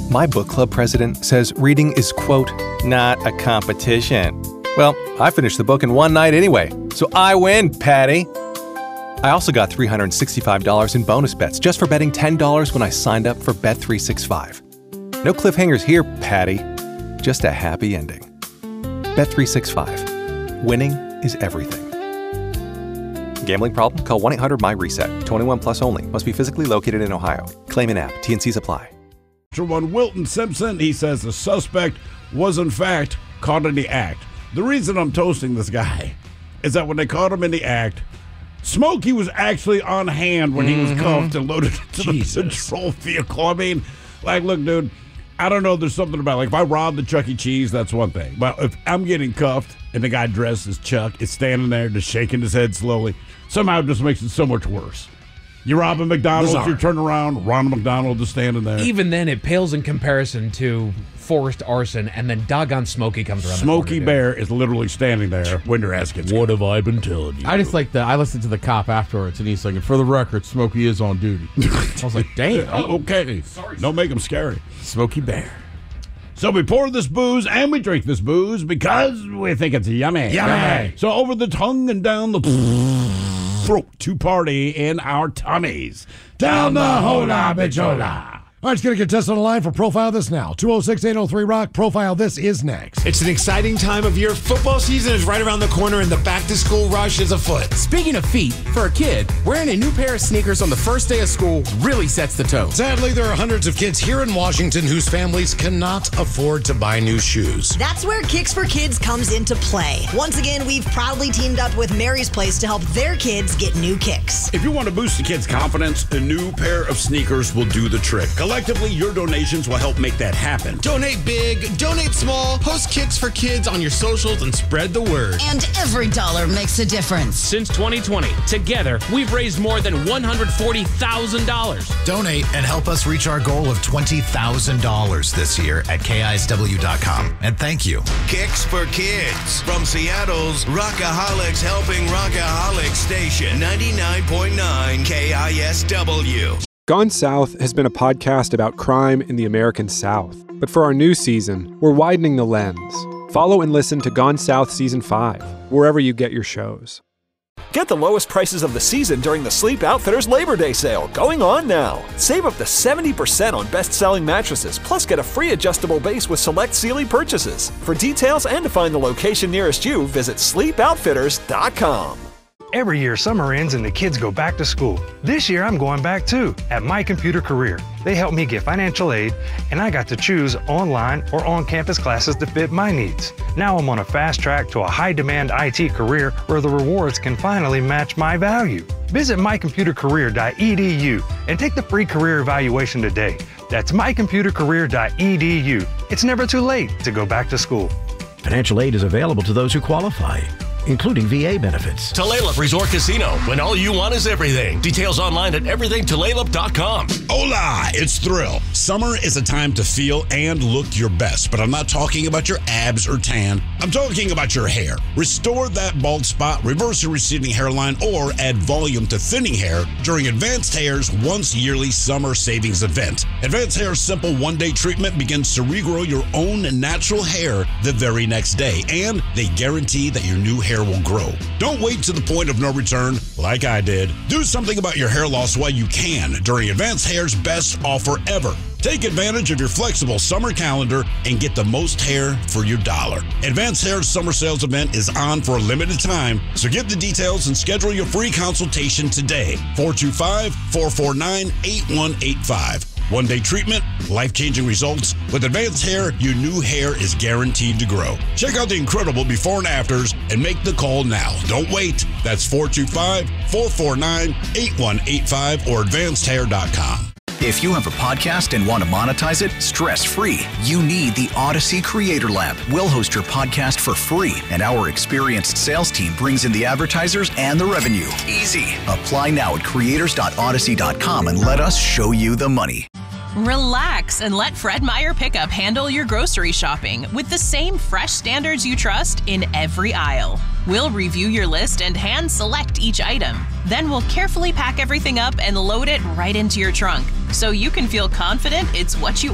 My book club president says reading is, quote, not a competition. Well, I finished the book in one night anyway, so I win, Patty. I also got $365 in bonus bets just for betting $10 when I signed up for Bet365. No cliffhangers here, Patty. Just a happy ending. Bet365. Winning is everything. Gambling problem? Call 1-800-MY-RESET. 21 plus only. Must be physically located in Ohio. Claim in app. T&Cs apply. One Wilton Simpson, he says the suspect was in fact caught in the act. The reason I'm toasting this guy is that when they caught him in the act, Smokey was actually on hand when he was cuffed and loaded into the patrol vehicle. I mean, like, look, dude, I don't know. There's something about, like, if I robbed the Chuck E. Cheese, that's one thing. But if I'm getting cuffed and the guy dressed as Chuck is standing there just shaking his head slowly, somehow it just makes it so much worse. You rob a McDonald's, you turn around, Ronald McDonald is standing there. Even then, it pales in comparison to forced arson, and then doggone Smokey comes around. Smokey Bear is literally standing there when your ass gets What have I been telling you? I just like I listened to the cop afterwards, and he's like, for the record, Smokey is on duty. I was like, damn. Okay. Don't make him scary. Smokey Bear. So we pour this booze and we drink this booze because we think it's yummy. Yummy. So over the tongue and down the throat to party in our tummies. Down the hola bijola. All right, let's get a contestant on the line for Profile This now. 206-803-ROCK. Profile This is next. It's an exciting time of year. Football season is right around the corner and the back-to-school rush is afoot. Speaking of feet, for a kid, wearing a new pair of sneakers on the first day of school really sets the tone. Sadly, there are hundreds of kids here in Washington whose families cannot afford to buy new shoes. That's where Kicks for Kids comes into play. Once again, we've proudly teamed up with Mary's Place to help their kids get new kicks. If you want to boost the kids' confidence, a new pair of sneakers will do the trick. Collectively, your donations will help make that happen. Donate big, donate small, post Kicks for Kids on your socials and spread the word. And every dollar makes a difference. Since 2020, together, we've raised more than $140,000. Donate and help us reach our goal of $20,000 this year at KISW.com. And thank you. Kicks for Kids from Seattle's Rockaholics Helping Rockaholics Station, 99.9 KISW. Gone South has been a podcast about crime in the American South. But for our new season, we're widening the lens. Follow and listen to Gone South Season 5, wherever you get your shows. Get the lowest prices of the season during the Sleep Outfitters Labor Day sale, going on now. Save up to 70% on best-selling mattresses, plus get a free adjustable base with select Sealy purchases. For details and to find the location nearest you, visit sleepoutfitters.com. Every year, summer ends and the kids go back to school. This year, I'm going back too, at My Computer Career. They helped me get financial aid, and I got to choose online or on-campus classes to fit my needs. Now I'm on a fast track to a high-demand IT career where the rewards can finally match my value. Visit mycomputercareer.edu and take the free career evaluation today. That's mycomputercareer.edu. It's never too late to go back to school. Financial aid is available to those who qualify, including VA benefits. Tulalip Resort Casino, when all you want is everything. Details online at everythingtulalip.com. Hola, it's Thrill. Summer is a time to feel and look your best, but I'm not talking about your abs or tan. I'm talking about your hair. Restore that bald spot, reverse your receding hairline, or add volume to thinning hair during Advanced Hair's once-yearly summer savings event. Advanced Hair's simple one-day treatment begins to regrow your own natural hair the very next day, and they guarantee that your new hair will grow. Don't wait to the point of no return like I did. Do something about your hair loss while you can during Advanced Hair's best offer ever. Take advantage of your flexible summer calendar and get the most hair for your dollar. Advanced Hair's summer sales event is on for a limited time, so get the details and schedule your free consultation today. 425-449-8185. One-day treatment, life-changing results. With Advanced Hair, your new hair is guaranteed to grow. Check out the incredible before and afters and make the call now. Don't wait. That's 425-449-8185 or advancedhair.com. If you have a podcast and want to monetize it stress-free, you need the Odyssey Creator Lab. We'll host your podcast for free, and our experienced sales team brings in the advertisers and the revenue. Easy. Apply now at creators.odyssey.com and let us show you the money. Relax and let Fred Meyer Pickup handle your grocery shopping with the same fresh standards you trust in every aisle. We'll review your list and hand select each item. Then we'll carefully pack everything up and load it right into your trunk so you can feel confident it's what you